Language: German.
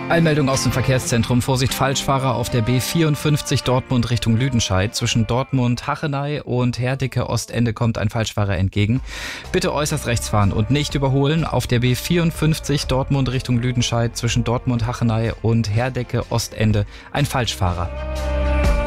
Eilmeldung aus dem Verkehrszentrum. Vorsicht, Falschfahrer auf der B54 Dortmund Richtung Lüdenscheid. Zwischen Dortmund-Hachenay und Herdecke-Ostende kommt ein Falschfahrer entgegen. Bitte äußerst rechts fahren und nicht überholen. Auf der B54 Dortmund Richtung Lüdenscheid zwischen Dortmund-Hachenay und Herdecke-Ostende ein Falschfahrer.